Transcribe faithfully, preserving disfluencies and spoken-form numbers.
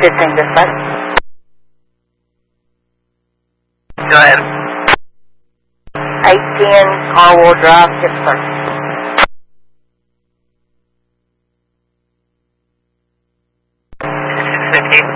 thing, dispatch. Go ahead. eighteen Carwell Drive, Pittsburgh. six fifty.